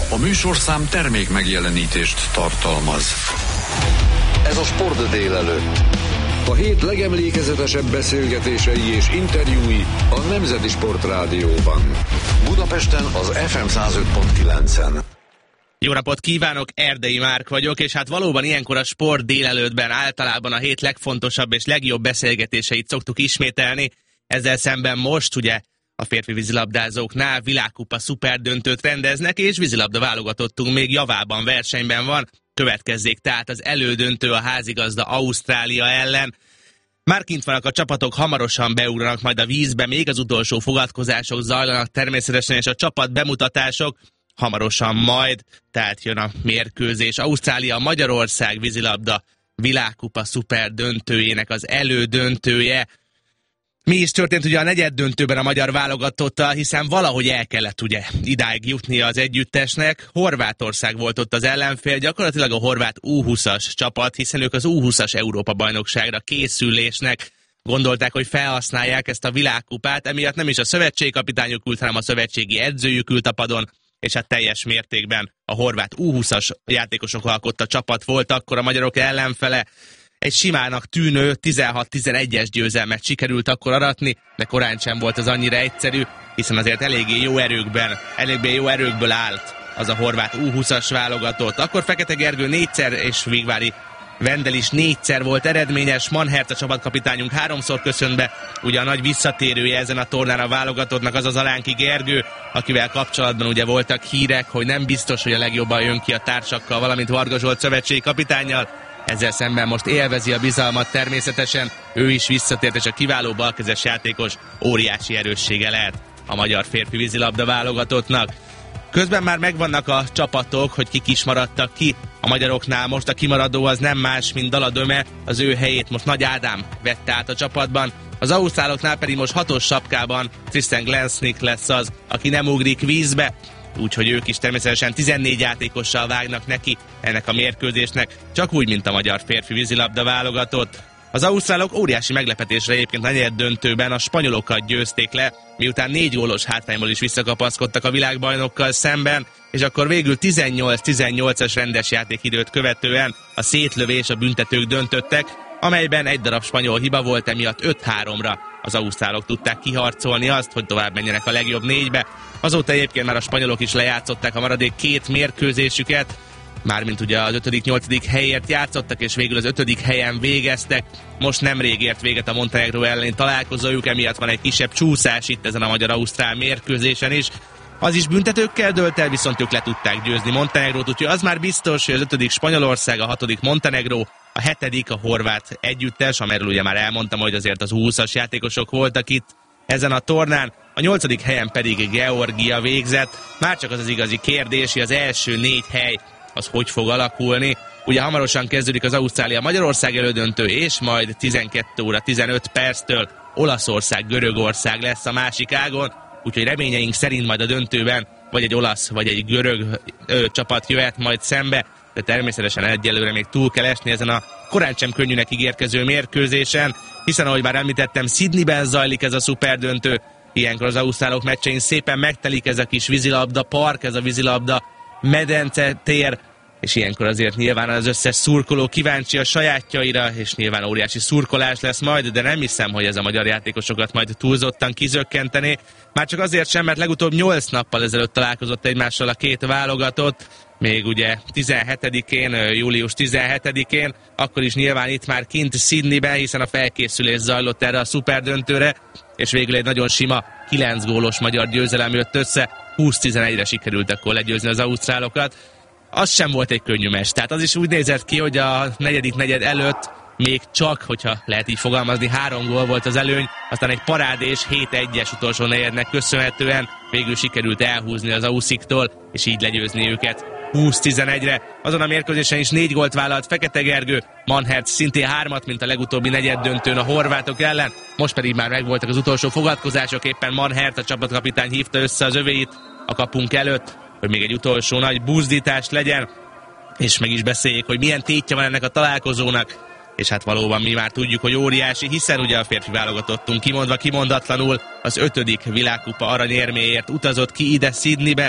A műsorszám termék megjelenítést tartalmaz. Ez a Sport délelőtt. A hét legemlékezetesebb beszélgetései és interjúi a Nemzeti Sport Rádióban. Budapesten az FM 105.9-en. Jó napot kívánok, Erdei Márk vagyok, és hát valóban ilyenkor a Sport délelőttben általában a hét legfontosabb és legjobb beszélgetéseit szoktuk ismételni. Ezzel szemben most ugye a férfi vízilabdázóknál világkupa szuperdöntőt rendeznek, és vízilabda válogatottunk még javában versenyben van. Következzék tehát az elődöntő a házigazda Ausztrália ellen. Már kint vannak a csapatok, hamarosan beugranak majd a vízbe, még az utolsó fogadkozások zajlanak természetesen, és a csapat bemutatások hamarosan majd, tehát jön a mérkőzés. Ausztrália-Magyarország vízilabda világkupa szuperdöntőjének az elődöntője. Mi is történt ugye a negyeddöntőben a magyar válogatottal, hiszen valahogy el kellett ugye idáig jutnia az együttesnek. Horvátország volt ott az ellenfél, gyakorlatilag a horvát U20-as csapat, hiszen ők az U20-as Európa-bajnokságra készülésnek gondolták, hogy felhasználják ezt a világkupát, emiatt nem is a szövetségkapitányuk ült, hanem a szövetségi edzőjük ült a padon, és hát teljes mértékben a horvát U20-as játékosok alkotta csapat volt akkor a magyarok ellenfele. Egy simának tűnő 16-11-es győzelmet sikerült akkor aratni, de korán sem volt az annyira egyszerű, hiszen azért eléggé jó erőkből állt az a horvát U20-as válogatott. Akkor Fekete Gergő 4-szer és Vigvári Vendel is 4-szer volt eredményes, Manhert a csapatkapitányunk 3-szor köszönt be, ugye a nagy visszatérője ezen a tornán a válogatottnak az Alánki Gergő, akivel kapcsolatban ugye voltak hírek, hogy nem biztos, hogy a legjobban jön ki a társakkal, valamint Varga Zsolt szövetségi kapitánnyal. Ezzel szemben most élvezi a bizalmat természetesen, ő is visszatért, és a kiváló balkezes játékos óriási erőssége lehet a magyar férfi vízilabda válogatottnak. Közben már megvannak a csapatok, hogy kik is maradtak ki. A magyaroknál most a kimaradó az nem más, mint Dala Döme, az ő helyét most Nagy Ádám vette át a csapatban. Az ausztráloknál pedig most 6-os sapkában Tristan Glensnick lesz az, aki nem ugrik vízbe. Úgyhogy ők is természetesen 14 játékossal vágnak neki ennek a mérkőzésnek, csak úgy, mint a magyar férfi vízilabda válogatott. Az ausztrálok óriási meglepetésre egyébként a negyeddöntőben a spanyolokat győzték le, miután 4 gólos hátrányból is visszakapaszkodtak a világbajnokkal szemben, és akkor végül 18-18-as rendes játékidőt követően a szétlövés, a büntetők döntöttek, amelyben egy darab spanyol hiba volt, emiatt 5-3-ra az ausztrálok tudták kiharcolni azt, hogy tovább menjenek a legjobb 4-be. Azóta egyébként már a spanyolok is lejátszották a maradék 2 mérkőzésüket, mármint ugye az 5.-8. helyért játszottak, és végül az 5. helyen végeztek. Most nemrég ért véget a Montenegro elleni találkozójuk, emiatt van egy kisebb csúszás itt ezen a magyar-ausztrál mérkőzésen is. Az is büntetőkkel dölt el, viszont ők le tudták győzni Montenegrót, úgyhogy az már biztos, hogy az 5. Spanyolország, a 6. Montenegró, a 7. a horvát együttes, amelyről ugye már elmondtam, hogy azért az 20-as játékosok voltak itt ezen a tornán, a 8. helyen pedig Georgia végzett. Már csak az az igazi kérdés, hogy az első 4 hely az hogy fog alakulni. Ugye hamarosan kezdődik az Ausztrália-Magyarország elődöntő, és majd 12 óra 15 perctől Olaszország-Görögország lesz a másik ágon, úgyhogy reményeink szerint majd a döntőben vagy egy olasz, vagy egy görög csapat jöhet majd szembe, de természetesen egyelőre még túl kell esni ezen a korán sem könnyűnek ígérkező mérkőzésen, hiszen ahogy már említettem, Sydneyben zajlik ez a szuperdöntő, ilyenkor az ausztrálok meccsein szépen megtelik ez a kis vízilabda park, ez a vízilabda medence tér, és ilyenkor azért nyilván az összes szurkoló kíváncsi a sajátjaira, és nyilván óriási szurkolás lesz majd, de nem hiszem, hogy ez a magyar játékosokat majd túlzottan kizökkenteni. Már csak azért sem, mert legutóbb 8 nappal ezelőtt találkozott egymással a 2 válogatott, még ugye 17-én, július 17-én, akkor is nyilván itt már kint Sydneyben, hiszen a felkészülés zajlott erre a szuperdöntőre, és végül egy nagyon sima 9 gólos magyar győzelem jött össze, 20-11-re sikerült akkor legyőzni az ausztrálokat. Az sem volt egy könnyű meccs, tehát az is úgy nézett ki, hogy a negyedik negyed előtt még csak, hogyha lehet így fogalmazni, 3 gól volt az előny, aztán egy parádés 7-1-es utolsó negyednek köszönhetően végül sikerült elhúzni az ausziktól, és így legyőzni őket 20-11-re. Azon a mérkőzésen is 4 gólt vállalt Fekete Gergő, Manhert szintén 3-at, mint a legutóbbi negyeddöntőn a horvátok ellen, most pedig már megvoltak az utolsó fogadkozások, éppen Manhert, a csapatkapitány hívta össze az övéit a kapunk előtt, hogy még egy utolsó nagy buzdítás legyen, és meg is beszéljék, hogy milyen tétje van ennek a találkozónak, és hát valóban mi már tudjuk, hogy óriási, hiszen ugye a férfi válogatottunk kimondva kimondatlanul az 5. világkupa aranyérméért utazott ki ide Sydneybe,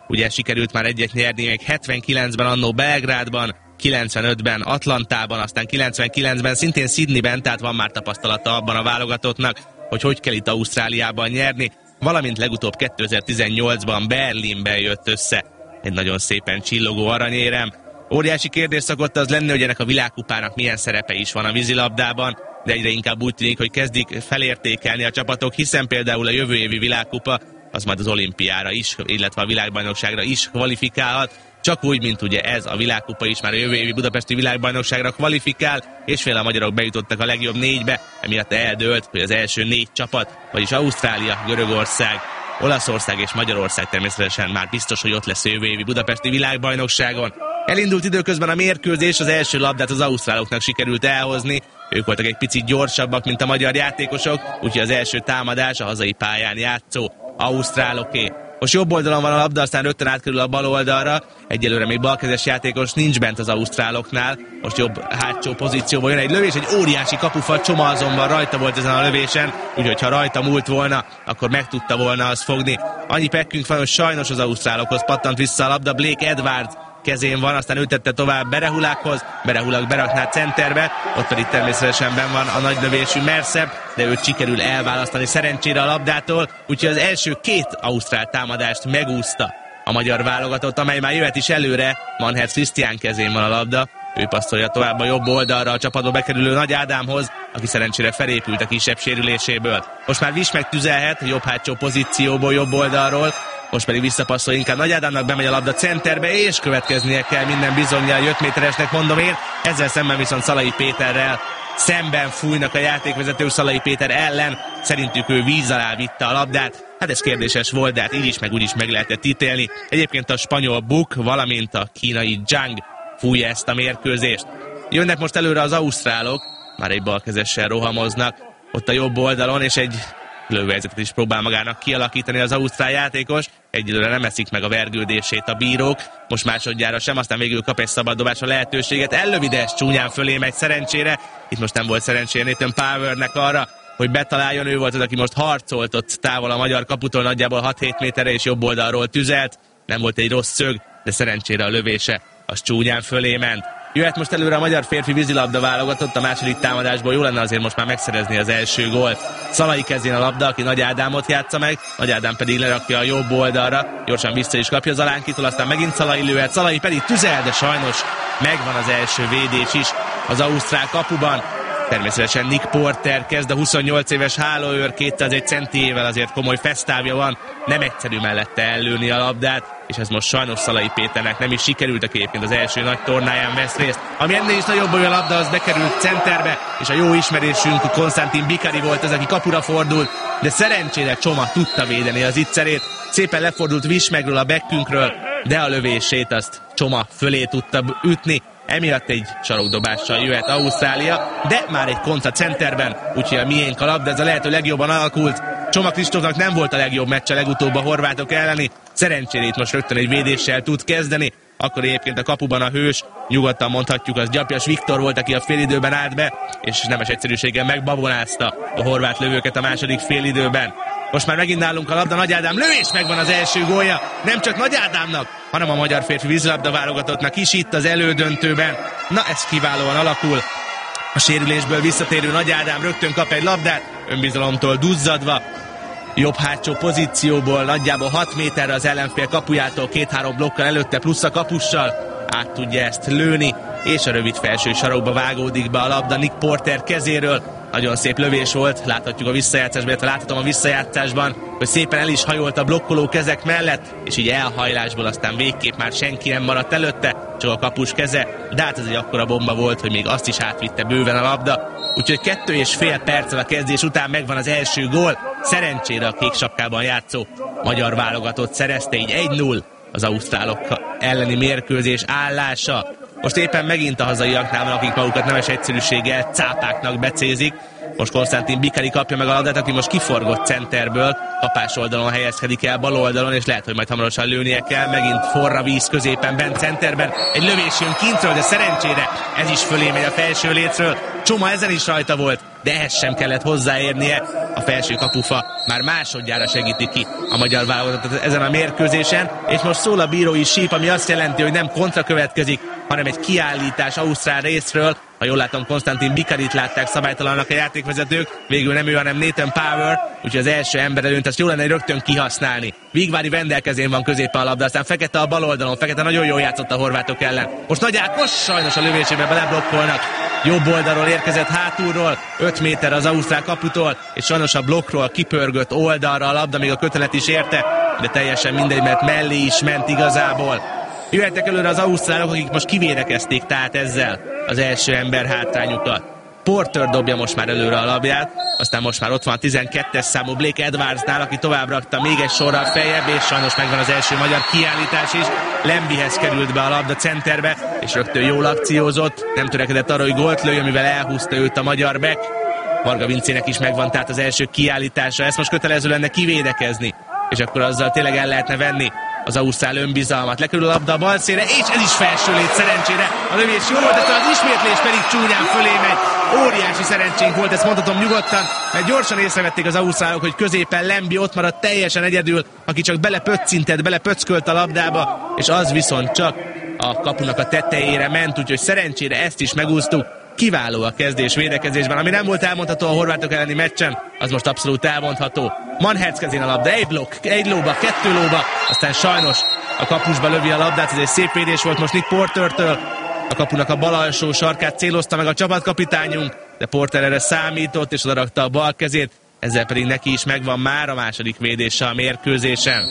ugye sikerült már egyet nyerni, még 79-ben annó Belgrádban, 95-ben Atlantában, aztán 99-ben szintén Sydneyben, tehát van már tapasztalata abban a válogatottnak, hogy kell itt Ausztráliában nyerni, valamint legutóbb 2018-ban Berlinben jött össze egy nagyon szépen csillogó aranyérem. Óriási kérdés szokott az lenni, hogy ennek a világkupának milyen szerepe is van a vízilabdában, de egyre inkább úgy tűnik, hogy kezdik felértékelni a csapatok, hiszen például a jövő évi világkupa az majd az olimpiára is, illetve a világbajnokságra is kvalifikálhat, csak úgy, mint ugye ez a világkupa is már a jövő évi budapesti világbajnokságra kvalifikál, és fél a magyarok bejutottak a legjobb 4-be, emiatt eldőlt, hogy az első 4 csapat, vagyis Ausztrália, Görögország, Olaszország és Magyarország természetesen már biztos, hogy ott lesz a jövő évi budapesti világbajnokságon. Elindult időközben a mérkőzés, az első labdát az ausztráloknak sikerült elhozni, ők voltak egy picit gyorsabbak, mint a magyar játékosok, úgyhogy az első támadás a hazai pályán játszó ausztráloké. Most jobb oldalon van a labda, aztán rögtön átkerül a bal oldalra, egyelőre még balkezes játékos nincs bent az ausztráloknál, most jobb hátsó pozícióban jön egy lövés, egy óriási kapufa, Csoma azonban rajta volt ezen a lövésen, úgyhogy ha rajta múlt volna, akkor meg tudta volna azt fogni. Annyi pekkünk van, hogy sajnos az ausztrálokhoz pattant vissza a labda, Blake Edwards kezén van, aztán ő tette tovább Berehulákhoz, Berehulak berakná centerbe, ott pedig természetesen benn van a nagy lövésű Merseb, de őt sikerül elválasztani szerencsére a labdától, úgyhogy az első 2 ausztrál támadást megúszta a magyar válogatott, amely már jöhet is előre, Manherz Krisztián kezén van a labda, ő passzolja tovább a jobb oldalra a csapatba bekerülő Nagy Ádámhoz, aki szerencsére felépült a kisebb sérüléséből. Most már Viss megtüzelhet, jobb hátsó pozícióból, jobb oldalról, most pedig visszapasszol inkább Nagy Ádámnak, bemegy a labda centerbe, és következnie kell minden bizonnyal 5 méteresnek, mondom én, ezzel szemben viszont Szalai Péterrel szemben fújnak a játékvezetők Szalai Péter ellen, szerintük ő víz alá vitte a labdát, hát ez kérdéses volt, de hát így is meg úgy is meg lehetett ítélni. Egyébként a spanyol Buk, valamint a kínai Zhang fújja ezt a mérkőzést. Jönnek most előre az ausztrálok, már egy balkezessel rohamoznak, ott a jobb oldalon, és egy lőhelyzetet is próbál magának kialakítani az ausztrál játékos, egyelőre nem eszik meg a vergődését a bírók, most másodjára sem, aztán végül kap egy szabaddobásra lehetőséget, ellövi, de ez csúnyán fölé megy szerencsére, itt most nem volt szerencsére Nathan Powernek arra, hogy betaláljon, ő volt az, aki most harcolt ott távol a magyar kaputól, nagyjából 6-7 méterre, és jobb oldalról tüzelt, nem volt egy rossz szög, de szerencsére a lövése az csúnyán fölé ment. Jöhet most előre a magyar férfi vízilabda válogatott, a második támadásból jó lenne azért most már megszerezni az első gólt. Szalai kezén a labda, aki Nagy Ádámot játsza meg, Nagy Ádám pedig lerakja a jobb oldalra, gyorsan vissza is kapja Zalánkitól, aztán megint Szalai lőhet, Szalai pedig tüzel, de sajnos megvan az első védés is az ausztrál kapuban. Természetesen Nick Porter kezd, a 28 éves hálóőr, 201 centiével azért komoly fesztávja van, nem egyszerű mellette ellőni a labdát, és ez most sajnos Szalai Péternek nem is sikerült, aki egyébként az első nagy tornáján vesz részt. Ami ennél is nagyobb, hogy a labda az bekerült centerbe, és a jó ismerésünk Konstantin Bikari volt az, aki kapura fordult, de szerencsére Csoma tudta védeni az ittszerét, szépen lefordult Vismegről a bekkünkről, de a lövését azt Csoma fölé tudta ütni, emiatt egy sarokdobással jöhet Ausztrália, de már egy kontra centerben, úgyhogy a miénk a labda, ez a lehető legjobban alakult. Csoma Kristófnak nem volt a legjobb meccse legutóbb a horvátok elleni, szerencsére itt most rögtön egy védéssel tud kezdeni, akkor egyébként a kapuban a hős, nyugodtan mondhatjuk, az Gyapjas Viktor volt, aki a félidőben állt be, és nemes egyszerűséggel megbabonázta a horvát lövőket a második félidőben. Most már megint nálunk a labda, Nagy Ádám lövés, megvan az első gólja, nem csak Nagy Ádámnak, hanem a magyar férfi vízilabda válogatottnak is itt az elődöntőben. Na, ez kiválóan alakul. A sérülésből visszatérő Nagy Ádám rögtön kap egy labdát, önbizalomtól duzzadva, jobb hátsó pozícióból, nagyjából 6 méterre az ellenfél kapujától, 2-3 blokkal előtte plusz a kapussal, át tudja ezt lőni, és a rövid felső sarokba vágódik be a labda Nick Porter kezéről. Nagyon szép lövés volt, láthatjuk a visszajátszásban, illetve láthatom a visszajátszásban, hogy szépen el is hajolt a blokkoló kezek mellett, és így elhajlásból aztán végképp már senki nem maradt előtte, csak a kapus keze, de hát ez egy akkora bomba volt, hogy még azt is átvitte bőven a labda. Úgyhogy 2,5 perccel a kezdés után megvan az első gól, szerencsére a kék sapkában játszó magyar válogatott szerezte, így 1-0 az ausztrálok elleni mérkőzés állása. Most éppen megint a hazaiaknál van, akik magukat nemes egyszerűséggel cápáknak becézik. Most Konstantin Bikari kapja meg a labdát, aki most kiforgott centerből, kapás oldalon helyezkedik el bal oldalon, és lehet, hogy majd hamarosan lőnie kell. Megint forra víz középen, bent centerben. Egy lövés jön kintről, de szerencsére ez is fölé megy a felső létről. Csoma ezen is rajta volt, de ehhez sem kellett hozzáérnie. a felső kapufa már másodjára segíti ki a magyar válogatottat ezen a mérkőzésen, és most szól a bírói síp, ami azt jelenti, hogy nem kontra következik, hanem egy kiállítás ausztrál részről. Ha jól látom, Konstantin Bikarit látták szabálytalannak a játékvezetők, végül nem ő, hanem Nathan Power, úgyhogy az első ember előtt azt jó lenne rögtön kihasználni. Vigvári Vendel kezén van középen a labda, aztán Fekete a bal oldalon, Fekete nagyon jól játszott a horvátok ellen. Most Nagy Ákos sajnos a lövésébe beleblokkolnak. Jobb oldalról érkezett hátulról, 5 méter az ausztrál kaputól, és sajnos a blokkról kipörgött oldalra a labda, még a kötelet is érte, de teljesen mindegy, mert mellé is ment igazából. Jöhettek előre az ausztrálok, akik most kivédekezték tehát ezzel az első ember hátrányukat. Porter dobja most már előre a labját, aztán most már ott van a 12-es számú Blake Edwardsnál, aki tovább rakta még egy sorral feljebb, és sajnos megvan az első magyar kiállítás is. Lembihez került be a labda centerbe, és rögtön jól akciózott, nem törekedett arra, hogy gólt lőjön, mivel elhúzta őt a magyar back. Varga Vincének is megvan tehát az első kiállítása, ezt most kötelező lenne kivédekezni, és akkor azzal tényleg el lehetne venni az ausztrál önbizalmat. Lekerül a labda a bal szélre, és ez is felső lét szerencsére. A lövés jó volt, de az ismétlés pedig csúnyán fölé megy. Óriási szerencsénk volt, ezt mondhatom nyugodtan, mert gyorsan észrevették az ausztrálok, hogy középen Lembi ott maradt teljesen egyedül, aki csak belepöccintett, belepöckölt a labdába, és az viszont csak a kapunak a tetejére ment, úgyhogy szerencsére ezt is megúsztuk. Kiváló a kezdés védekezésben, ami nem volt elmondható a horvátok elleni meccsen, az most abszolút elmondható. Manhertz kezén a labda, egy blokk, egy lóba, 2 lóba, aztán sajnos a kapusba lövi a labdát, ez egy szép védés volt most Nick Portertől. A kapunak a bal alsó sarkát célozta meg a csapatkapitányunk, de Porter erre számított, és odarakta a bal kezét, ezzel pedig neki is megvan már a második védése a mérkőzésen.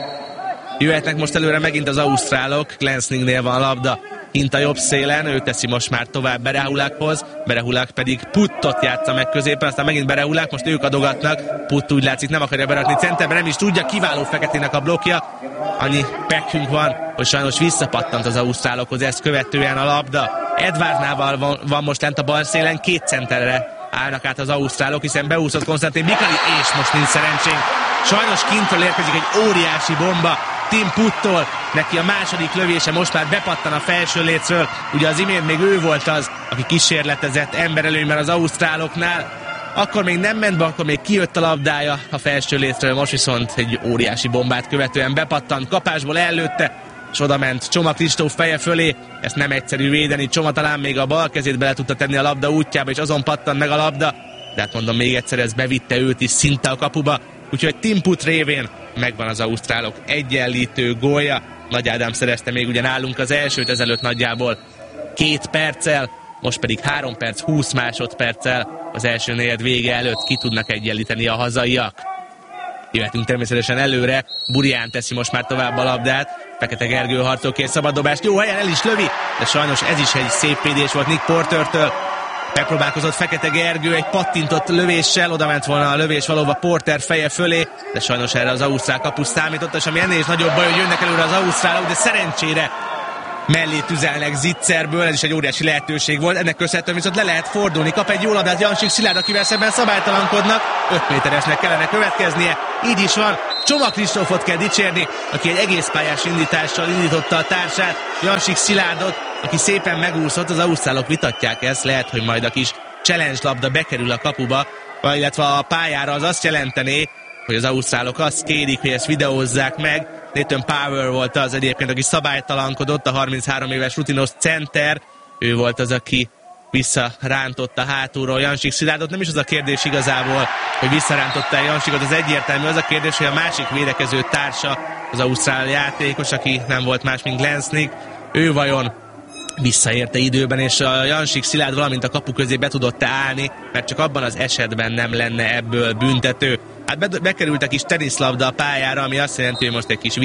Jöhetnek most előre megint az ausztrálok, Glensningnél van a labda, kint a jobb szélen, ő teszi most már tovább Berehulakhoz, Berehulak pedig Puttot játsza meg középen, aztán megint Berehulak, most ők adogatnak, Putt úgy látszik nem akarja berakni centerbe, nem is tudja, kiváló Feketének a blokja, annyi pekkünk van, hogy sajnos visszapattant az ausztrálokhoz, ezt követően a labda. Edwardsnál van most lent a bal szélen, 2 centerre állnak át az ausztrálok, hiszen beúszott Konstantin Bikari, és most nincs szerencsénk. Sajnos kintről érkezik egy óriási bomba Tim Puttól, neki a második lövése most már bepattan a felső lécről, ugye az imént még ő volt az, aki kísérletezett emberelőnyben az ausztráloknál, akkor még nem ment be, akkor még kijött a labdája a felső lécről, most viszont egy óriási bombát követően bepattant, kapásból ellőtte, és oda ment Csoma Kristóf feje fölé, ezt nem egyszerű védeni, Csoma talán még a bal kezét bele tudta tenni a labda útjába, és azon pattant meg a labda, de hát mondom még egyszer, ez bevitte őt is szinte a kapuba, úgyhogy Tim Putt révén megvan az ausztrálok egyenlítő gólja. Nagy Ádám szerezte még ugye nálunk az elsőt ezelőtt nagyjából 2 perccel, most pedig 3 perc 20 másodperccel az első negyed vége előtt ki tudnak egyenlíteni a hazaiak. Jöhetünk természetesen előre, Burián teszi most már tovább a labdát, Fekete Gergő harcolkér szabaddobást, jó helyen el is lövi, de sajnos ez is egy szép védés volt Nick Portertől. Megpróbálkozott Fekete Gergő egy pattintott lövéssel, oda ment volna a lövés valóban Porter feje fölé, de sajnos erre az ausztrál kapus számított, és ami ennél is nagyobb baj, hogy jönnek előre az ausztrálok, de szerencsére mellé tüzelnek Zicserből, ez is egy óriási lehetőség volt, ennek köszönhetően viszont le lehet fordulni, kap egy jó labdát Jansik Szilárd, akivel szemben szabálytalankodnak, 5 méteresnek kellene következnie, így is van, Csoma Kristófot kell dicsérni, aki egy egész pályás indítással indította a társát, Jansik Szilárdot, aki szépen megúszott, az ausztrálok vitatják ezt, lehet, hogy majd a kis challenge labda bekerül a kapuba, illetve a pályára, az azt jelentené, hogy az ausztrálok azt kérik, hogy ezt videózzák meg. Nathan Power volt az egyébként, aki szabálytalankodott, a 33 éves rutinos center, ő volt az, aki visszarántotta hátulról Jansik Szilárdot. Nem is az a kérdés igazából, hogy visszarántotta Jansikot, az egyértelmű, az a kérdés, hogy a másik védekező társa, az ausztrál játékos, aki nem volt más, mint Glensning, ő vajon visszaérte időben, és a Jansik Szilárd valamint a kapu közé be tudott állni, mert csak abban az esetben nem lenne ebből büntető. Hát bekerült a kis teniszlabda a pályára, ami azt jelenti, hogy most egy kis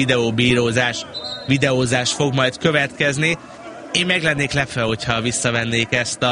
videózás fog majd következni. Én meg lennék lepve, hogyha visszavennék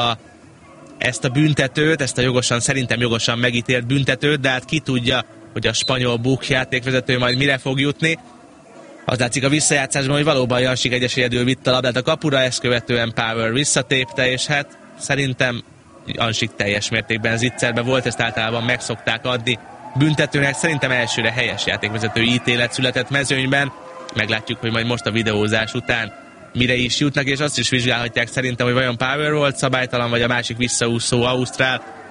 ezt a büntetőt, ezt a szerintem jogosan megítélt büntetőt, de hát ki tudja, hogy a spanyol Buch játékvezető majd mire fog jutni. Az látszik a visszajátszásban, hogy valóban Jansik egyedül vitte a labdát a kapura, ezt követően Power visszatépte, és hát szerintem Jansik teljes mértékben Zicserbe volt, ezt általában meg szokták adni büntetőnek. Szerintem elsőre helyes játékvezetői ítélet született mezőnyben. Meglátjuk, hogy majd most a videózás után mire is jutnak, és azt is vizsgálhatják szerintem, hogy vajon Power volt szabálytalan, vagy a másik visszaúszó ausztrál,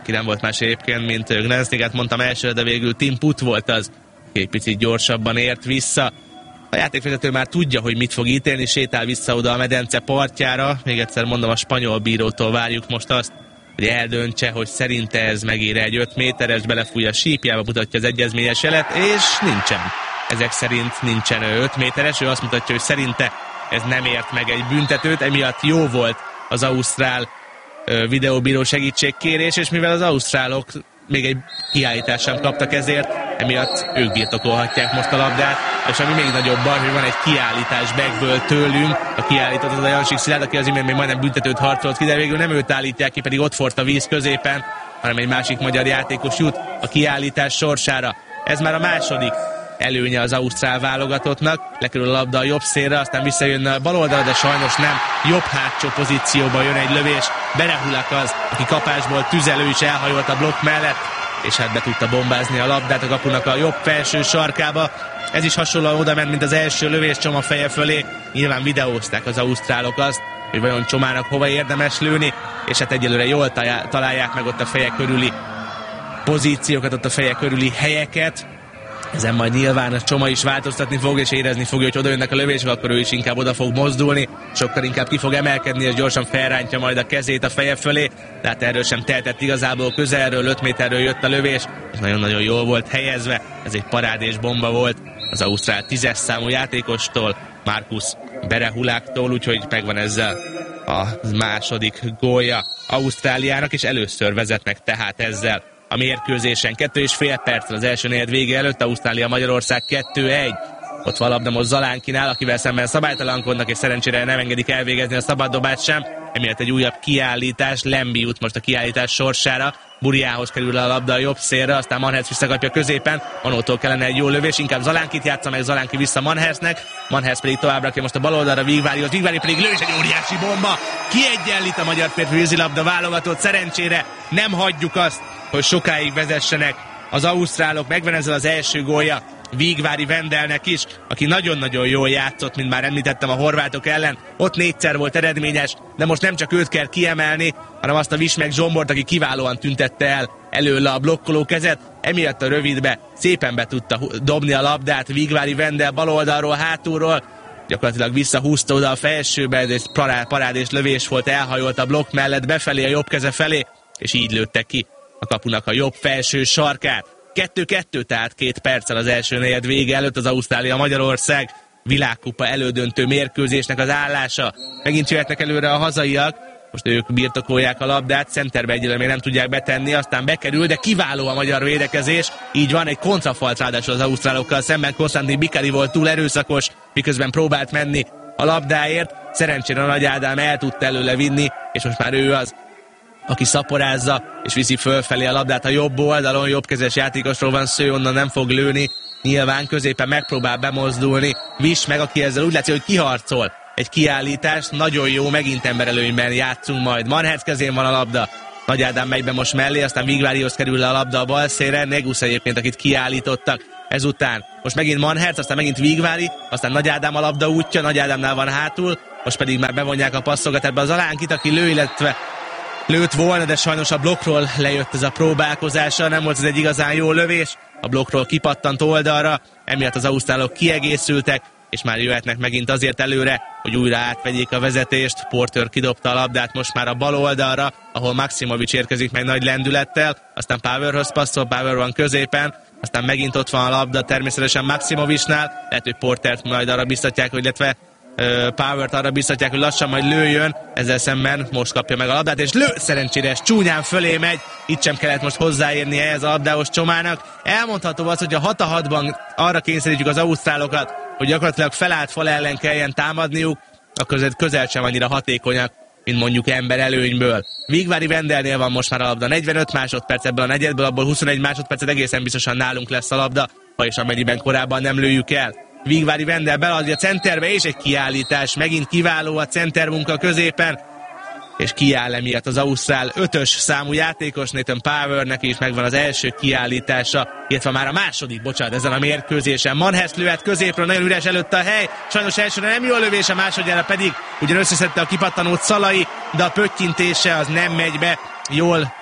ki nem volt más egyébként, mint Gnensniket mondtam elsőre, de végül Tim Put volt az, aki egy picit gyorsabban ért vissza. A játékvezető már tudja, hogy mit fog ítélni, sétál vissza oda a medence partjára. Még egyszer mondom, a spanyol bírótól várjuk most azt, hogy eldöntse, hogy szerinte ez megér egy 5 méteres, belefújja a sípjába, mutatja az egyezményes jelet, és nincsen. Ezek szerint nincsen 5 méteres, ő azt mutatja, hogy szerinte ez nem ért meg egy büntetőt, emiatt jó volt az ausztrál videóbíró segítségkérés, és mivel az ausztrálok még egy kiállítást sem kaptak ezért, emiatt ők birtokolhatják most a labdát, és ami még nagyobb baj, hogy van egy kiállítás backből tőlünk, a kiállított az a Jansik Szilárd, aki az imént még majdnem büntetőt harcolt ki, de végül nem őt állítják ki, pedig ott forrt a víz középen, hanem egy másik magyar játékos jut a kiállítás sorsára. Ez már a második előnye az ausztrál válogatottnak, lekerül a labda a jobb szélre, aztán visszajön a bal oldalra, de sajnos nem. Jobb hátsó pozícióban jön egy lövés, Berehulak az, aki kapásból tüzelő is elhajolt a blokk mellett, és hát be tudta bombázni a labdát a kapunak a jobb felső sarkába. Ez is hasonlóan oda ment, mint az első lövés Csoma feje fölé. Nyilván videózták az ausztrálok azt, hogy vajon Csomának hova érdemes lőni, és hát egyelőre jól találják meg ott a feje körüli pozíciókat, ott a feje körüli helyeket. Ezen majd nyilván a Csoma is változtatni fog, és érezni fogja, hogy oda jönnek a lövések, akkor ő is inkább oda fog mozdulni, sokkal inkább ki fog emelkedni, és gyorsan felrántja majd a kezét a feje fölé, de hát erről sem tehetett igazából, közelről, 5 méterről jött a lövés, és nagyon-nagyon jól volt helyezve, ez egy parádés bomba volt az ausztrál 10-es számú játékostól, Markus Berehuláktól, úgyhogy megvan ezzel a második gólja Ausztráliának, és először vezetnek tehát ezzel a mérkőzésen. 2,5 perccel az első negyed vége előtt, Ausztrália-Magyarország 2-1. Ott van a labda most Zalánkinál, akivel szemben szabálytalankodnak, és szerencsére nem engedik elvégezni a szabaddobást sem. Emiatt egy újabb kiállítás, Lembi jut most a kiállítás sorsára, Buriához kerül a labda a jobb szélre, aztán Manherz visszakapja középen, Manótól kellene egy jó lövés, inkább Zalánkit játsza meg, Zalánki vissza Manherznek, Manherz pedig tovább rakja most a bal oldalra Vigvárihoz, Vigvári pedig lő, és egy óriási bomba, kiegyenlít a magyar férfi vízilabda válogatott, szerencsére nem hagyjuk azt, hogy sokáig vezessenek az ausztrálok, megvan ezzel az első gólja Vigvári Vendelnek is, aki nagyon-nagyon jól játszott, mint már említettem a horvátok ellen, ott 4-szer volt eredményes, de most nem csak őt kell kiemelni, hanem azt a Vismek Zsombort, aki kiválóan tüntette el előle a blokkoló kezet, emiatt a rövidbe szépen be tudta dobni a labdát Vigvári Vendel bal oldalról, hátulról, gyakorlatilag visszahúzta oda a felsőbe, ez egy parádés lövés volt, elhajolt a blokk mellett befelé, a jobb keze felé, és így lőtte ki a kapunak a jobb felső sarkát. 2-2, tehát 2 perccel az első negyed vége előtt az Ausztrália-Magyarország világkupa elődöntő mérkőzésnek az állása. Megint jöhetnek előre a hazaiak, most ők birtokolják a labdát, centerbe egyelőre még nem tudják betenni, aztán bekerül, de kiváló a magyar védekezés, így van egy kontrafalt ráadásul az ausztrálokkal szemben, Konstantin Bikari volt túl erőszakos, miközben próbált menni a labdáért, szerencsére a Nagy Ádám el tudta előle vinni, és most már ő az, aki szaporázza, és viszi fölfelé a labdát a jobb oldalon, jobbkezes játékosról van szó, onnan nem fog lőni, nyilván középen megpróbál bemozdulni, Viss meg, aki ezzel úgy látszik, hogy kiharcol egy kiállítást, nagyon jó, megint emberelőnyben játszunk majd, Manherz kezén van a labda, Nagy Ádám megy be most mellé, aztán Vigvárihoz kerül le a labda a bal szélre, Negusz egyébként, akit kiállítottak, ezután most megint Manherz, aztán megint Vigvári, aztán Nagy Ádám a labda útja, Nagy Ádámnál van hátul, most pedig már bevonják a passzogatásba az Zalánkit, aki lő, illetve lőtt volna, de sajnos a blokkról lejött ez a próbálkozása, nem volt ez egy igazán jó lövés, a blokkról kipattant oldalra, emiatt az ausztrálok kiegészültek, és már jöhetnek megint azért előre, hogy újra átvegyék a vezetést. Porter kidobta a labdát most már a bal oldalra, ahol Maximovic érkezik meg nagy lendülettel, aztán Powerhöz passzol, Power van középen, aztán megint ott van a labda természetesen Maximovicnál, lehet, hogy Portert majd arra biztatják, hogy illetve Powert arra biztatják, hogy lassan majd lőjön, ezzel szemben most kapja meg a labdát, és lő, szerencsére ez csúnyán fölé megy, itt sem kellett most hozzáérni ehhez a labdához Csomának. Elmondható az, hogy a 6-6-ban arra kényszerítjük az ausztrálokat, hogy gyakorlatilag felállt fal ellen kelljen támadniuk, akkor ez közel sem annyira hatékonyak, mint mondjuk ember előnyből. Vigvári Vendelnél van most már a labda, 45 másodperc ebből a negyedből, abból 21 másodpercet egészen biztosan nálunk lesz a labda, ha és amennyiben korábban nem lőjük el. Vigvári Vendel beadja a centerbe, és egy kiállítás, megint kiváló a centermunka középen, és kiáll emiatt az ausztrál 5-ös számú játékos, Nathan Powernek is megvan az első kiállítása, illetve már a második, ezen a mérkőzésen. Manherz lőhet középről, nagyon üres előtt a hely, sajnos elsőre nem jó a lövés, a másodjára pedig ugyan összeszedte a kipattanót Szalai, de a pöttyintése az nem megy be, jól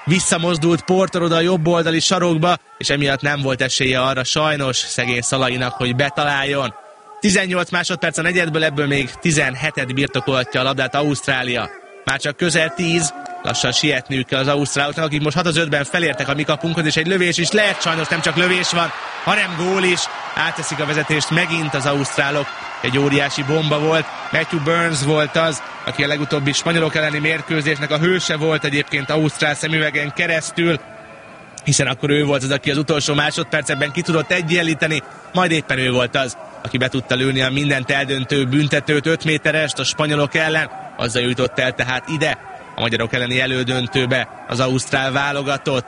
visszamozdult Porter oda a jobb oldali sarokba, és emiatt nem volt esélye arra sajnos szegény Szalainak, hogy betaláljon. 18 másodperc a negyedből, ebből még 17-et birtokolhatja a labdát Ausztrália. Már csak közel 10, lassan sietniük kell az ausztráloknak, akik most 6-5-ben felértek a mi kapunkhoz, és egy lövés is lehet, sajnos nem csak lövés van, hanem gól is. Átteszik a vezetést megint az ausztrálok, egy óriási bomba volt. Matthew Burns volt az, aki a legutóbbi spanyolok elleni mérkőzésnek a hőse volt egyébként ausztrál szemüvegen keresztül, hiszen akkor ő volt az, aki az utolsó másodpercekben ki tudott egyenlíteni, majd éppen ő volt az, aki be tudta lőni a mindent eldöntő büntetőt, 5 méterest a spanyolok ellen, azzal jutott el tehát ide a magyarok elleni elődöntőbe az ausztrál válogatott.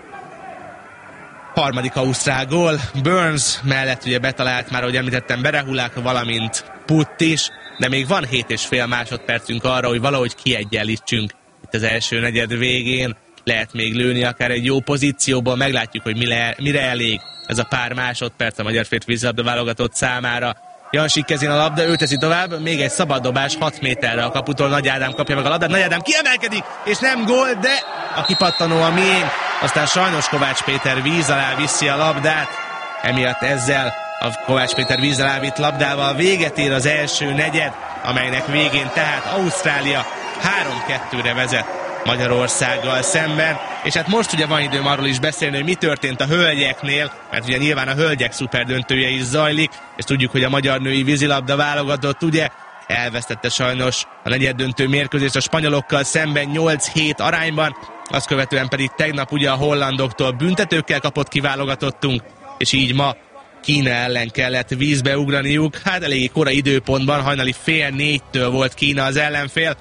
Harmadik ausztrál gól, Burns mellett ugye betalált már, ahogy említettem, Berehulák, valamint Putt is, de még van 7,5 másodpercünk arra, hogy valahogy kiegyenlítsünk itt az első negyed végén. Lehet még lőni akár egy jó pozícióból, meglátjuk, hogy mire elég ez a pár másodperc a magyar férfi vízilabda válogatott számára. Jansik kezén a labda, ő teszi tovább, még egy szabad dobás 6 méterre a kaputól, Nagy Ádám kapja meg a labdát, Nagy Ádám kiemelkedik, és nem gól, de a kipattanó a miénk, aztán sajnos Kovács Péter víz alá viszi a labdát, emiatt ezzel a Kovács Péter víz alá vitt labdával véget ér az első negyed, amelynek végén tehát Ausztrália 3-2-re vezet Magyarországgal szemben, és hát most ugye van időm arról is beszélni, hogy mi történt a hölgyeknél, mert ugye nyilván a hölgyek szuperdöntője is zajlik, és tudjuk, hogy a magyar női vízilabda válogatott ugye elvesztette sajnos a negyeddöntő mérkőzést a spanyolokkal szemben 8-7 arányban, azt követően pedig tegnap ugye a hollandoktól büntetőkkel kapott kiválogatottunk, és így ma Kína ellen kellett vízbe ugraniuk, hát eléggé korai időpontban, hajnali 3:30 volt Kína az ellenfél,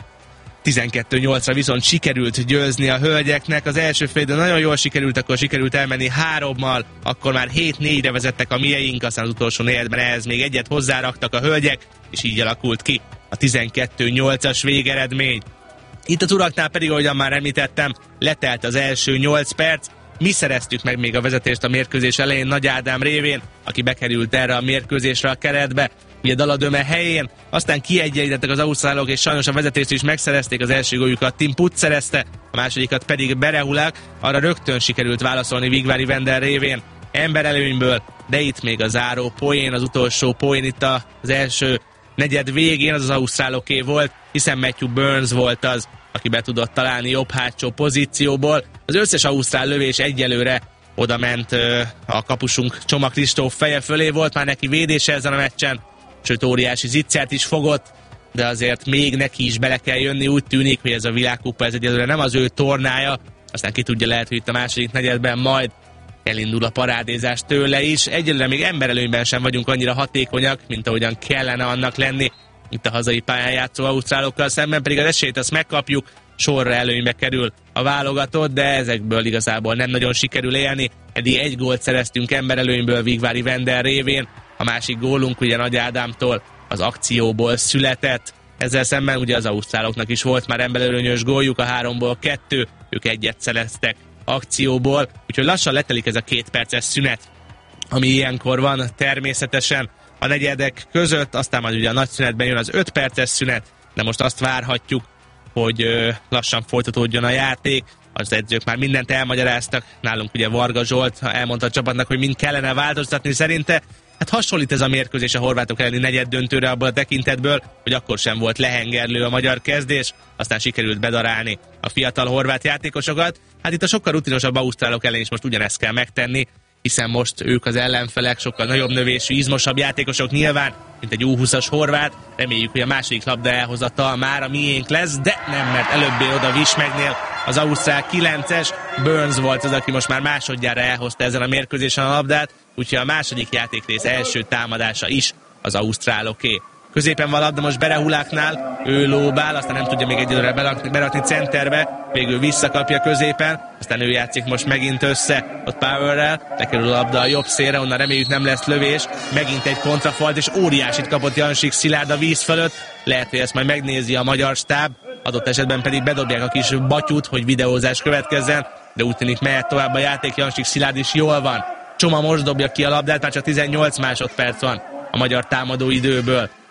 12-8-ra viszont sikerült győzni a hölgyeknek. Az első félidő nagyon jól sikerült, akkor sikerült elmenni 3-mal, akkor már 7-4-re vezettek a mieink, aztán az utolsó negyedben ehhez még egyet hozzáraktak a hölgyek, és így alakult ki a 12-8-as végeredmény. Itt a turaknál pedig, ahogyan már említettem, letelt az első 8 perc, mi szereztük meg még a vezetést a mérkőzés elején Nagy Ádám révén, aki bekerült erre a mérkőzésre a keretbe, ugye Daladöme helyén, aztán kiegyenlítettek az ausztrálok, és sajnos a vezetést is megszerezték, az első góljukat Tim Putt szerezte, a másodikat pedig Berehulák, arra rögtön sikerült válaszolni Vigvári Vender révén emberelőnyből, de itt még a záró poén, az utolsó poén itt az első negyed végén az ausztráloké volt, hiszen Matthew Burns volt az, aki be tudott találni jobb hátsó pozícióból. Az összes ausztrál lövés egyelőre oda ment a kapusunk Csoma Kristóf feje fölé, volt már neki védése ezen a meccsen, sőt óriási zicsert is fogott, de azért még neki is bele kell jönni, úgy tűnik, hogy ez a világkupa ez egyelőre nem az ő tornája, aztán ki tudja, lehet, hogy itt a második negyedben majd elindul a parádézás tőle is. Egyelőre még emberelőnyben sem vagyunk annyira hatékonyak, mint ahogyan kellene annak lenni, itt a hazai pályán játszó ausztrálokkal szemben, pedig az esélyt azt megkapjuk, sorra előnybe kerül a válogatott, de ezekből igazából nem nagyon sikerül élni. Eddig egy gólt szereztünk emberelőnyből Vigvári Vender révén, a másik gólunk ugye Nagy Ádámtól az akcióból született. Ezzel szemben ugye az ausztráloknak is volt már emberelőnyös góljuk, a 3-ból 2, ők egyet szereztek akcióból, úgyhogy lassan letelik ez a 2 perces szünet, ami ilyenkor van természetesen a negyedek között, aztán majd ugye a nagy szünetben jön az 5 perces szünet, de most azt várhatjuk, hogy lassan folytatódjon a játék. Az edzők már mindent elmagyaráztak, nálunk ugye Varga Zsolt elmondta a csapatnak, hogy mind kellene változtatni szerinte. Hát hasonlít ez a mérkőzés a horvátok elleni negyeddöntőre abból a tekintetből, hogy akkor sem volt lehengerlő a magyar kezdés, aztán sikerült bedarálni a fiatal horvát játékosokat. Hát itt a sokkal rutinosabb ausztrálok ellen is most ugyanezt kell megtenni, hiszen most ők az ellenfelek, sokkal nagyobb növésű, izmosabb játékosok nyilván, mint egy U20-as horvát. Reméljük, hogy a második labda elhozata már a miénk lesz, de nem, mert előbbé oda Vismegnél az ausztrál 9-es, Burns volt az, aki most már másodjára elhozta ezen a mérkőzésen a labdát, úgyhogy a második játékrész első támadása is az ausztráloké. Középen van labda most Berehuláknál, ő lóbál, aztán nem tudja még egyelőre berakni centerbe, végül visszakapja középen, aztán ő játszik most megint össze, ott Powerrel, lekerül a labda a jobb szélre, onnan reméljük nem lesz lövés, megint egy kontrafalt, és óriásit kapott Jansik Szilárd a víz fölött, lehet, hogy ezt majd megnézi a magyar stáb, adott esetben pedig bedobják a kis batyút, hogy videózás következzen, de úgy tűnik mehet tovább a játék, Jansik Szilárd is jól van. Csoma most dobja ki a labdát, már csak 18 másodperc van a magyar támadó időből.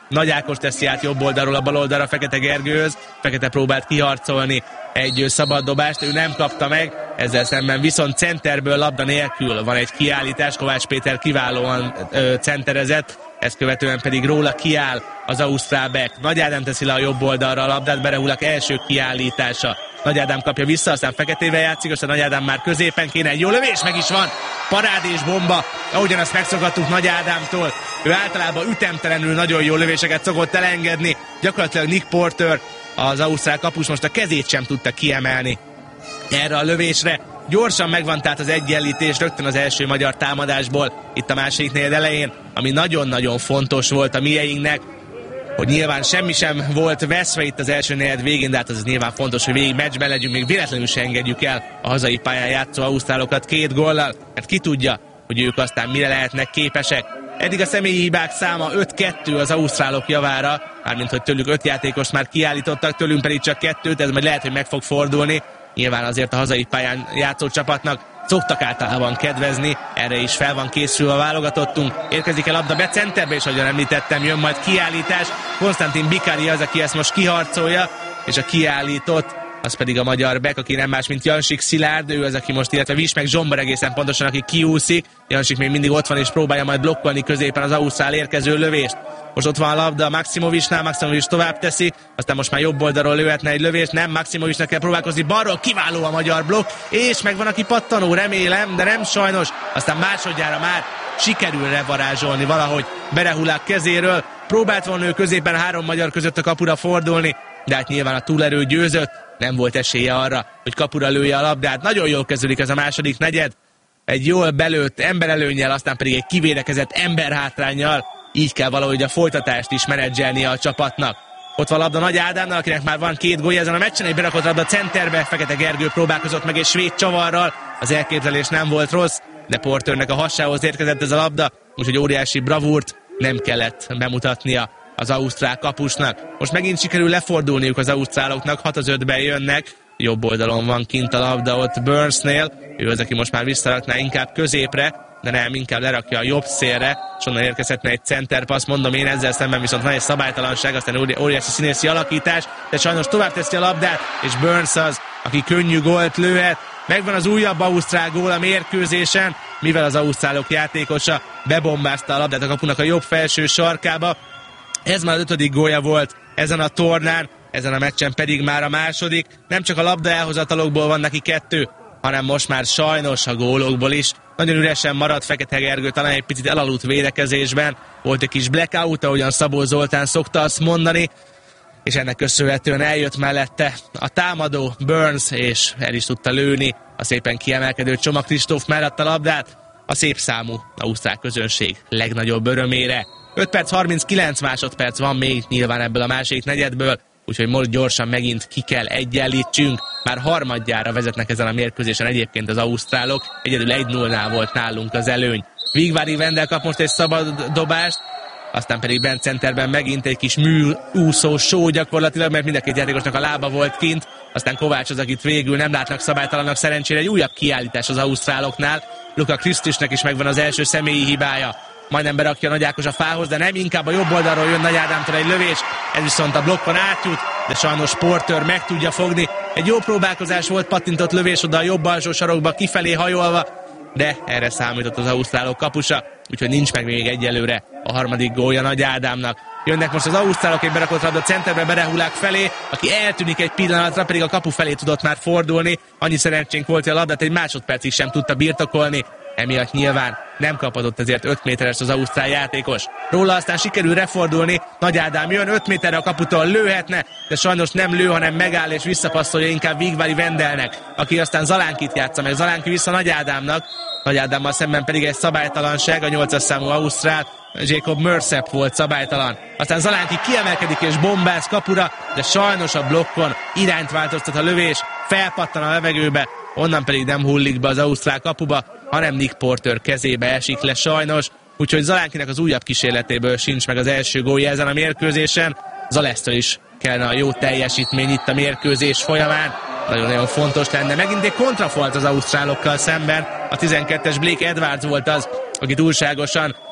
Nagy Ákos teszi át jobb oldalról a bal oldalra Fekete Gergőhöz. Fekete próbált kiharcolni egy szabad dobást, ő nem kapta meg, ezzel szemben viszont centerből labda nélkül van egy kiállítás, Kovács Péter kiválóan centerezett, ezt követően pedig róla kiáll az ausztrál back. Nagy Ádám teszi le a jobb oldalra a labdát, Berehulak első kiállítása. Nagy Ádám kapja vissza, aztán Feketével játszik, aztán Nagy Ádám már középen kéne, egy jó lövés, meg is van, parádés bomba, ahogyan azt megszokhattuk Nagy Ádámtól. Ő általában ütemtelenül nagyon jó lövéseket szokott elengedni, gyakorlatilag Nick Porter, az ausztrál kapus most a kezét sem tudta kiemelni erre a lövésre. Gyorsan megvan tehát az egyenlítés rögtön az első magyar támadásból itt a második negyed elején, ami nagyon-nagyon fontos volt a mieinknek, hogy nyilván semmi sem volt veszve itt az első negyed végén, de hát az nyilván fontos, hogy végig meccsben legyünk, még véletlenül se engedjük el a hazai pályán játszó ausztrálokat 2 góllal, mert ki tudja, hogy ők aztán mire lehetnek képesek. Eddig a személyi hibák száma 5-2 az ausztrálok javára, mármint hogy tőlük 5 játékost már kiállítottak, tőlünk pedig csak 2-t, ez majd lehet, hogy meg fog fordulni. Nyilván azért a hazai pályán játszó csapatnak szoktak általában kedvezni, erre is fel van készülve a válogatottunk. Érkezik el labda be centerbe, és ahogyan említettem, jön majd kiállítás. Konstantin Bikari az, aki ezt most kiharcolja, és a kiállított az pedig a magyar back, aki nem más, mint Jansik Szilárd, ő az, aki most, illetve Vis meg Zsombar egészen pontosan, aki kiúszik. Jansik még mindig ott van, és próbálja majd blokkolni középen az ausztrál érkező lövést. Most ott van a labda a Maximovicsnál, Maximovics tovább teszi, aztán most már jobb oldalról lőhetne egy lövést, nem, Maximovicsnak kell próbálkozni, balról kiváló a magyar blokk, és megvan a kipattanó, remélem, de nem sajnos, aztán másodjára már sikerül revarázsolni valahogy Berehulák kezéről, próbált volna ő középen 3 magyar között a kapura fordulni, de hát nyilván a túlerő győzött, nem volt esélye arra, hogy kapura lője a labdát. Nagyon jól kezdődik ez a második negyed, egy jól belőtt emberelőnnyel, aztán pedig egy kivédekezett emberhátránnyal, így kell valahogy a folytatást is menedzselnie a csapatnak. Ott van labda Nagy Ádámnál, akinek már van 2 gólja ezen a meccsen, egy berakott labda centerbe, Fekete Gergő próbálkozott meg egy svéd csavarral, az elképzelés nem volt rossz, de Porternek a hasához érkezett ez a labda, úgyhogy óriási bravúrt nem kellett bemutatnia az ausztrál kapusnak. Most megint sikerül lefordulniuk az ausztráloknak, 6-5-ben jönnek, jobb oldalon van kint a labda ott Burnsnél, ő az, aki most már visszarakná inkább középre, de nem, inkább lerakja a jobb szélre, és onnan érkezhetne egy centerpassz, mondom én, ezzel szemben viszont van egy szabálytalanság, aztán óriási színészi alakítás, de sajnos tovább teszi a labdát, és Burns az, aki könnyű gólt lőhet. Megvan az újabb ausztrál gól a mérkőzésen, mivel az ausztrálok játékosa bebombázta a labdát a kapunak a jobb felső sarkába. Ez már az 5. gólja volt ezen a tornán, ezen a meccsen pedig már a második. Nem csak a labda elhozatalokból van neki 2, hanem most már sajnos a gólokból is. Nagyon üresen maradt Fekete Gergő, talán egy picit elaludt védekezésben. Volt egy kis blackout, ahogyan Szabó Zoltán szokta azt mondani, és ennek köszönhetően eljött mellette a támadó Burns, és el is tudta lőni a szépen kiemelkedő Csoma Kristóf mellett a labdát a szép számú ausztrál közönség legnagyobb örömére. 5 perc 39 másodperc van még nyilván ebből a második negyedből, úgyhogy most gyorsan megint ki kell egyenlítsünk. Már harmadjára vezetnek ezen a mérkőzésen egyébként az ausztrálok, egyedül 1-0-nál volt nálunk az előny. Vigvári Vendel kap most egy szabad dobást, aztán pedig bent centerben megint egy kis műúszó show gyakorlatilag, mert mind a 2 játékosnak a lába volt kint, aztán Kovács az, akit végül nem látnak szabálytalannak, szerencsére egy újabb kiállítás az ausztráloknál. Luka Krisztusnak is megvan az első személyi hibája. Majdnem berakja Nagy Ákos a fához, de nem, inkább a jobb oldalról jön Nagy Ádámtól egy lövés, ez viszont a blokkon átjut, de sajnos Porter meg tudja fogni. Egy jó próbálkozás volt, pattintott lövés oda a jobb alsó sarokba kifelé hajolva, de erre számított az ausztrálok kapusa, úgyhogy nincs meg még egyelőre a harmadik gólja Nagy Ádámnak. Jönnek most az ausztrálok, egy berakott labda centerbe Berehulák felé, aki eltűnik egy pillanatra, pedig a kapu felé tudott már fordulni. Annyi szerencsénk volt, hogy a labdát egy másodpercig sem tudta birtokolni, emiatt nyilván nem kaphatott ezért 5 méteres az ausztrál játékos. Róla aztán sikerül refordulni, Nagy Ádám jön 5 méterre a kaputól, lőhetne, de sajnos nem lő, hanem megáll és visszapasszolja inkább Vigvári Vendelnek, aki aztán Zalánkit játsza meg, Zalánki vissza Nagy Ádámnak, Nagy Ádámmal szemben pedig egy szabálytalanság, a 8-as számú ausztrál, Jacob Mersep volt szabálytalan. Aztán Zalánki kiemelkedik és bombáz kapura, de sajnos a blokkon irányt változtat a lövés, felpattan a levegőbe, onnan pedig nem hullik be az ausztrál kapuba, hanem Nick Porter kezébe esik le sajnos, úgyhogy Zalánkinek az újabb kísérletéből sincs meg az első gólja ezen a mérkőzésen. Zalesztől is kellene a jó teljesítmény itt a mérkőzés folyamán, nagyon-nagyon fontos lenne. Megint egy kontrafolt az ausztrálokkal szemben, a 12-es Blake Edwards volt az, aki túlságosan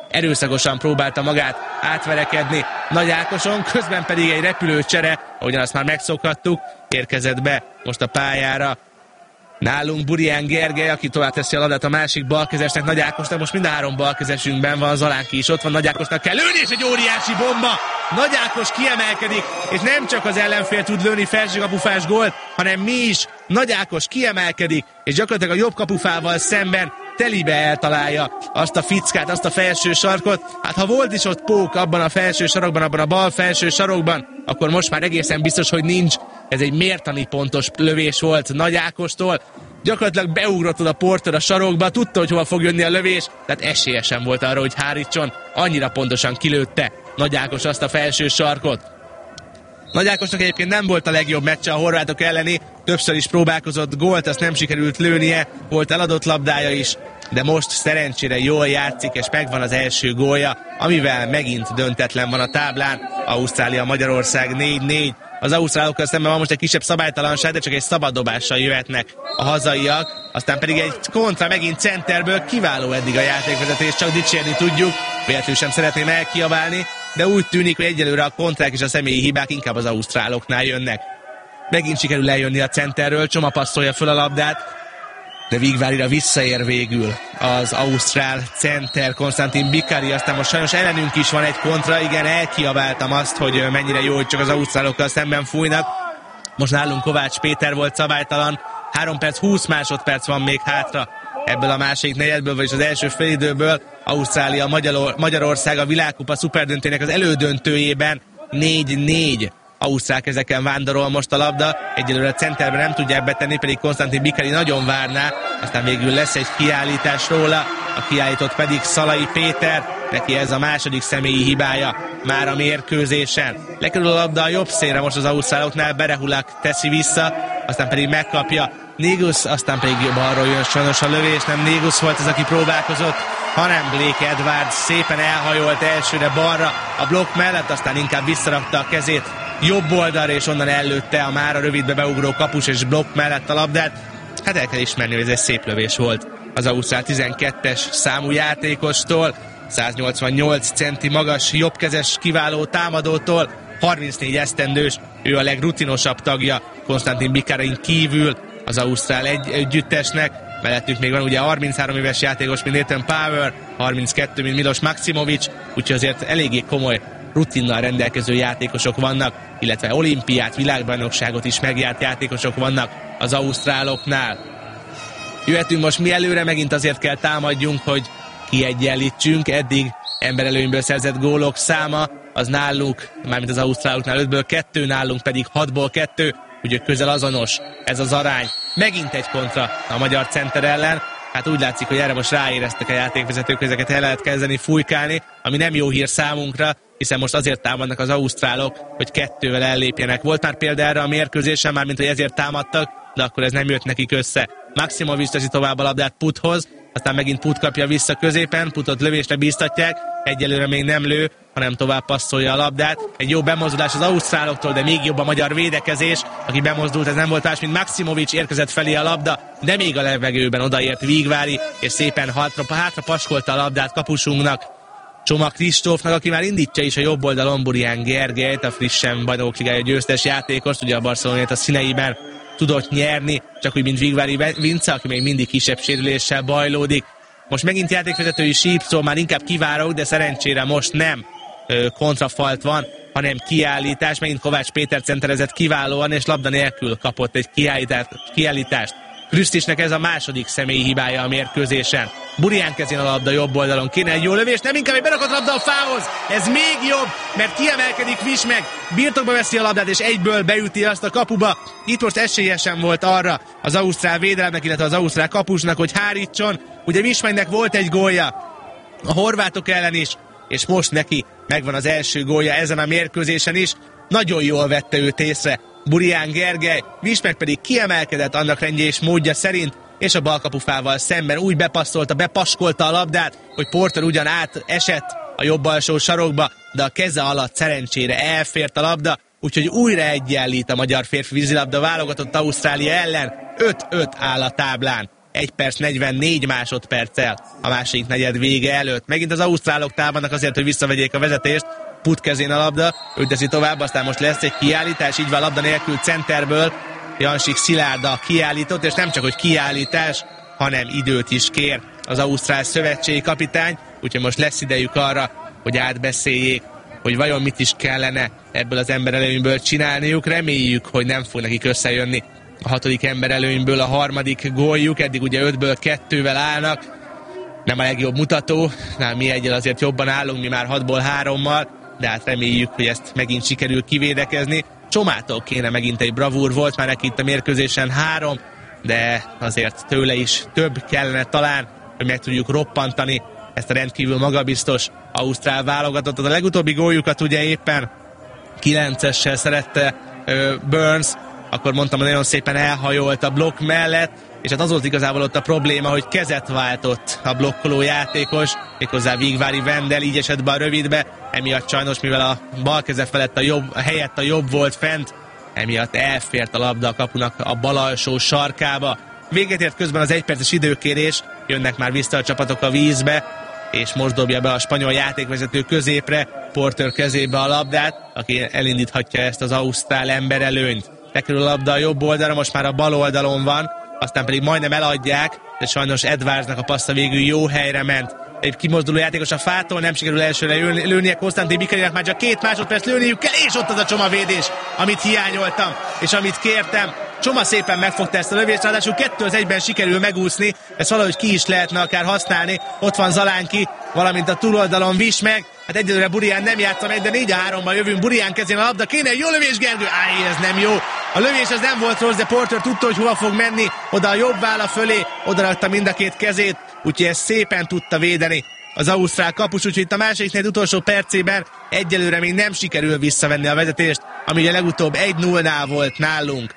erőszakosan próbálta magát átverekedni Nagy Ákoson, közben pedig egy repülőcsere, ahogyan azt már megszokhattuk, érkezett be most a pályára. Nálunk Burián Gergely, aki tovább teszi a labdát a másik balkezesnek, Nagy Ákosnak. Most mind a 3 balkezesünkben van, Zalánki is ott van, Nagy Ákosnak kell lőni, és egy óriási bomba! Nagy Ákos kiemelkedik, és nem csak az ellenfél tud lőni felsőkapufás gólt, hanem mi is. Nagy Ákos kiemelkedik, és gyakorlatilag a jobb kapufával szemben telibe eltalálja azt a fickát, azt a felső sarkot. Hát ha volt is ott pók abban a felső sarokban, abban a bal felső sarokban, akkor most már egészen biztos, hogy nincs. Ez egy mértani pontos lövés volt Nagy Ákostól. Gyakorlatilag beugrott oda Porter a sarokba, tudta, hogy hova fog jönni a lövés, tehát esélye sem volt arra, hogy hárítson. Annyira pontosan kilőtte Nagy Ákos azt a felső sarkot. Nagy Ákosnak egyébként nem volt a legjobb meccse a horvátok elleni, többször is próbálkozott gólt, azt nem sikerült lőnie, volt eladott labdája is, de most szerencsére jól játszik, és megvan az első gólja, amivel megint döntetlen van a táblán. Ausztrália-Magyarország 4-4. Az ausztrálokkal szemben van most egy kisebb szabálytalanság, de csak egy szabaddobással jöhetnek a hazaiak, aztán pedig egy kontra megint centerből, kiváló eddig a játékvezetés, csak dicsérni tudjuk, véletlenül sem szeretném elkiabálni, de úgy tűnik, hogy egyelőre a kontrák és a személyi hibák inkább az ausztráloknál jönnek. Megint sikerül eljönni a centerről, Csoma passzolja föl a labdát, de Vigvárira visszaér végül az ausztrál center Konstantin Bikari, aztán most sajnos ellenünk is van egy kontra, igen, elkiabáltam azt, hogy mennyire jó, hogy csak az ausztrálokkal szemben fújnak. Most nálunk Kovács Péter volt szabálytalan, 3 perc 20 másodperc van még hátra ebből a második negyedből, vagyis az első félidőből. Ausztrália Magyarország a világkupa szuperdöntőjének az elődöntőjében 4-4. Ausztrál kezeken vándorol most a labda, egyelőre a centerben nem tudják betenni, pedig Konstantin Bikari nagyon várná, aztán végül lesz egy kiállítás róla, a kiállított pedig Szalai Péter, neki ez a második személyi hibája már a mérkőzésen. Lekerül a labda a jobb szélre most az ausztráloknál, Berehulak teszi vissza, aztán pedig megkapja Négus, aztán pedig balról jön sajnos a lövés, nem Négus volt az, aki próbálkozott, hanem Blake Edwards szépen elhajolt elsőre balra a blokk mellett, aztán inkább visszarakta a kezét jobb oldalra, és onnan ellőtte a mára rövidbe beugró kapus és blokk mellett a labdát. Hát el kell ismerni, hogy ez egy szép lövés volt az ausztrál 12-es számú játékostól, 188 centi magas, jobbkezes kiváló támadótól, 34 esztendős, ő a legrutinosabb tagja Konstantin Bikarin kívül az ausztrál együttesnek. Mellettük még van ugye 33 éves játékos, mint Nathan Power, 32, mint Milos Maksimovic, úgyhogy azért eléggé komoly rutinnal rendelkező játékosok vannak, illetve olimpiát, világbajnokságot is megjárt játékosok vannak az ausztráloknál. Jöhetünk most mi előre, megint azért kell támadjunk, hogy kiegyenlítsünk. Eddig emberelőnyből szerzett gólok száma az náluk, mármint az ausztráloknál 5-ből 2, nálunk pedig 6-ból 2, úgyhogy közel azonos ez az arány. Megint egy kontra a magyar center ellen. Hát úgy látszik, hogy erre most ráéreztek a játékvezetők, hogy ezeket el lehet kezdeni fújkálni, ami nem jó hír számunkra, hiszen most azért támadnak az ausztrálok, hogy 2-vel ellépjenek. Volt már példa erre a mérkőzésen, mármint hogy ezért támadtak, de akkor ez nem jött nekik össze. Maksimovic teszi tovább a labdát Puthoz, aztán megint Put kapja vissza középen, Putot lövésre bíztatják, egyelőre még nem lő, hanem tovább passzolja a labdát. Egy jó bemozdulás az ausztráloktól, de még jobb a magyar védekezés, aki bemozdult, ez nem volt más, mint Maksimovic, érkezett felé a labda, de még a levegőben odaért Vigvári, és szépen hátra paskolta a labdát kapusunknak, Csoma Kristófnak, aki már indítja is a jobb oldalon Burián Gergelyt, a frissen Bajnokok Ligája győztes játékost, ugye a Barcelonát a színeiben tudott nyerni, csak úgy, mint Vigvári Vince, aki még mindig kisebb sérüléssel bajlódik. Most megint játékvezetői síp, szóval már inkább kivárok, de szerencsére most nem kontrafalt van, hanem kiállítás. Megint Kovács Péter centerezett kiválóan, és labda nélkül kapott egy kiállítást. Krüsztisnek ez a második személyi hibája a mérkőzésen. Burián kezén a labda jobb oldalon, kéne egy jó lövés, nem inkább egy berakott labda a fához. Ez még jobb, mert kiemelkedik Vismeg, birtokba veszi a labdát és egyből beüti azt a kapuba. Itt most esélyesen volt arra az ausztrál védelemnek, illetve az ausztrál kapusnak, hogy hárítson. Ugye Vismegnek volt egy gólja a horvátok ellen is, és most neki megvan az első gólja ezen a mérkőzésen is. Nagyon jól vette őt észre Burián Gergely, Vismeg pedig kiemelkedett annak rendje és módja szerint, és a balkapufával szemben úgy bepaskolta a labdát, hogy Porter ugyan átesett a jobb alsó sarokba, de a keze alatt szerencsére elfért a labda, úgyhogy újra egyenlít a magyar férfi vízilabda válogatott Ausztrália ellen, 5-5 áll a táblán. 1 perc 44 másodperccel a második negyed vége előtt. Megint az ausztrálok támadnak azért, hogy visszavegyék a vezetést. Put kezén a labda, ő teszi tovább, aztán most lesz egy kiállítás, így van labda nélkül centerből. Jansik Szilárda kiállított, és nem csak hogy kiállítás, hanem időt is kér az ausztrál szövetségi kapitány, úgyhogy most lesz idejük arra, hogy átbeszéljék, hogy vajon mit is kellene ebből az emberelőnyből csinálniuk. Reméljük, hogy nem fog nekik összejönni a 6. emberelőnyből a harmadik góljuk, eddig ugye 5-ből 2-vel állnak, nem a legjobb mutató, mi egyel azért jobban állunk, mi már 6-ból 3-mal, de hát reméljük, hogy ezt megint sikerül kivédekezni. Csomától kéne megint egy bravúr, volt már neki itt a mérkőzésen 3, de azért tőle is több kellene talán, hogy meg tudjuk roppantani ezt a rendkívül magabiztos ausztrál válogatottat. A legutóbbi góljukat ugye éppen 9-essel szerette Burns, akkor mondtam, hogy nagyon szépen elhajolt a blokk mellett, és hát az volt igazából ott a probléma, hogy kezet váltott a blokkoló játékos, méghozzá Vigvári Vendel, így esett be a rövidbe, emiatt sajnos, mivel a bal keze felett helyett a jobb volt fent, emiatt elfért a labda a kapunak a bal alsó sarkába. Véget ért közben az 1 perces időkérés, jönnek már vissza a csapatok a vízbe, és most dobja be a spanyol játékvezető középre, Porter kezébe a labdát, aki elindíthatja ezt az ausztrál emberelőnyt. Lekerül a labda a jobb oldalra, most már a bal oldalon van, aztán pedig majdnem eladják, de sajnos Edwardsnak a passza végül jó helyre ment. Egy kimozduló játékos a fától, nem sikerül elsőre lőnie, Konstantin Bikarinak már csak 2 másodperc lőniük kell, és ott az a csomavédés, amit hiányoltam, és amit kértem. Csoma szépen megfogta ezt a lövést, ráadásul 2-1-ben sikerül megúszni, ezt valahogy ki is lehetne akár használni. Ott van Zalánki, valamint a túloldalon Vismeg. Hát egyelőre Burián nem játsza meg, de 4-3-ban jövünk. Burián kezén a labda, kéne jó lövés, Gergő! Ez nem jó. A lövés az nem volt rossz, de Porter tudta, hogy hova fog menni, oda a jobb válla fölé, oda rakta mind a 2 kezét, úgyhogy ezt szépen tudta védeni az ausztrál kapus, úgyhogy itt a második negyed utolsó percében egyelőre még nem sikerül visszavenni a vezetést, ami ugye legutóbb 1-0-nál volt nálunk.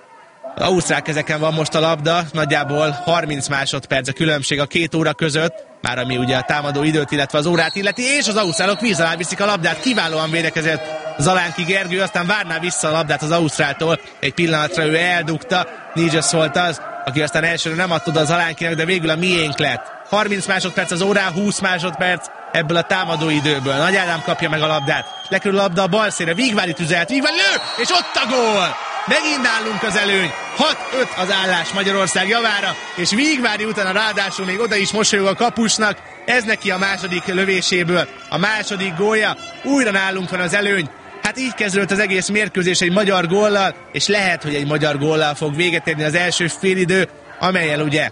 Az ausztrál kezeken van most a labda, nagyjából 30 másodperc a különbség a 2 óra között, már ami ugye a támadó időt, illetve az órát illeti, és az ausztrálok víz alá viszik a labdát, kiválóan védekezett Zalánki Gergő, aztán várná vissza a labdát az ausztráltól, egy pillanatra ő eldugta, Nígyes volt az, aki aztán elsőre nem adta a Zalánkinak, de végül a miénk lett. 30 másodperc az órán, 20 másodperc ebből a támadó időből. Nagy Ádám kapja meg a labdát, lekerül a labda a bal szélre, Vigvári tüzelt, Vigvári lő, és ott a gól! Megint állunk az előny, 6-5 az állás Magyarország javára, és Vigvári utána ráadásul még oda is mosolyog a kapusnak, ez neki a második lövéséből, a második gólja, újra nálunk van az előny. Hát így kezdődött az egész mérkőzés egy magyar góllal, és lehet, hogy egy magyar góllal fog véget érni az első félidő, amellyel ugye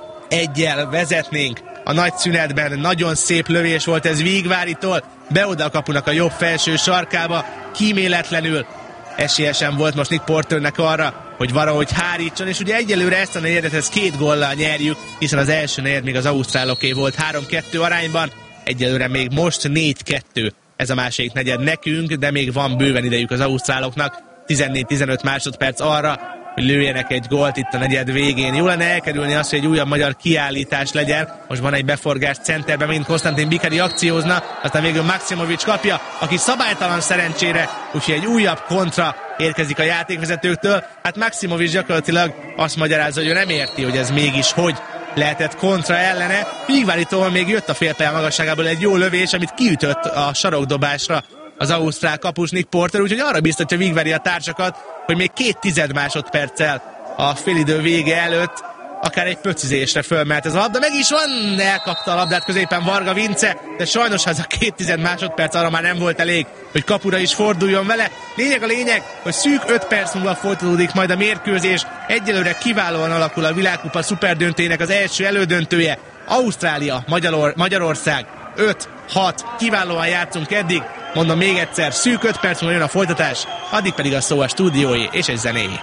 1-jel vezetnénk a nagy szünetben. Nagyon szép lövés volt ez Vigváritól, be oda a kapunak a jobb felső sarkába, kíméletlenül. Esélyesen volt most Nick Porternek arra, hogy valahogy hárítson, és ugye egyelőre ezt a negyedet 2 góllal nyerjük, hiszen az első negyed még az ausztráloké volt 3-2 arányban, egyelőre még most 4-2 ez a második negyed nekünk, de még van bőven idejük az ausztráloknak, 14-15 másodperc arra, hogy lőjenek egy gólt itt a negyed végén. Jó lenne elkerülni azt, hogy egy újabb magyar kiállítás legyen. Most van egy beforgás centerben, mint Konstantin Bikari akciózna, aztán végül Maximovic kapja, aki szabálytalan szerencsére, úgyhogy egy újabb kontra érkezik a játékvezetőktől. Hát Maximovic gyakorlatilag azt magyarázza, hogy ő nem érti, hogy ez mégis hogy lehetett kontra ellene. Vigváritól még jött a félpálya magasságából egy jó lövés, amit kiütött a sarokdobásra az ausztrál kapus Nick Porter, úgyhogy arra biztatja Vigvári a társakat, hogy még 2 másodperccel a félidő vége előtt akár egy pöcizésre fölmelt ez a labda. Meg is van, elkapta a labdát középen Varga Vince, de sajnos az a 2 másodperc arra már nem volt elég, hogy kapura is forduljon vele. Lényeg, hogy szűk 5 perc múlva folytatódik majd a mérkőzés. Egyelőre kiválóan alakul a világkupa szuperdöntőjének az első elődöntője. Ausztrália, Magyarország 5-6, kiválóan játszunk eddig. Mondom még egyszer, szűk 5 perc múlva jön a folytatás, addig pedig a szó a stúdiói és egy zenéi.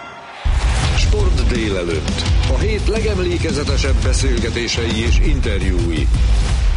Sport délelőtt. A hét legemlékezetesebb beszélgetései és interjúi.